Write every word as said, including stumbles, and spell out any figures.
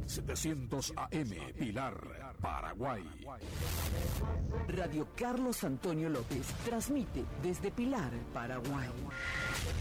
setecientos A M, Pilar, Paraguay. Radio Carlos Antonio López transmite desde Pilar, Paraguay.